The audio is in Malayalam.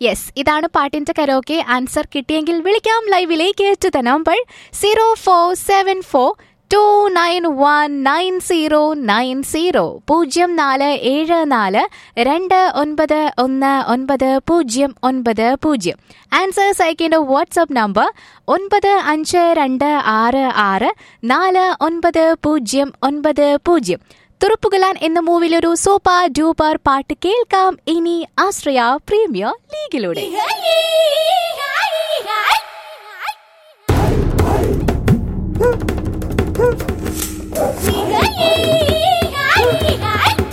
യെസ്, ഇതാണ് പാട്ടിന്റെ കരോക്കെ. ആൻസർ കിട്ടിയെങ്കിൽ വിളിക്കാം ലൈവിലേക്ക്. To the number 0474291990 0474291990. ആൻസേഴ്സ് അയക്കേണ്ട വാട്സ്ആപ്പ് നമ്പർ 9526649090. തുറുപ്പുകലാൻ എന്ന മൂവിലൊരു സൂപ്പർ ഡൂപ്പർ പാട്ട് കേൾക്കാം ഇനി ആശ്രയ പ്രീമിയർ ലീഗിലൂടെ.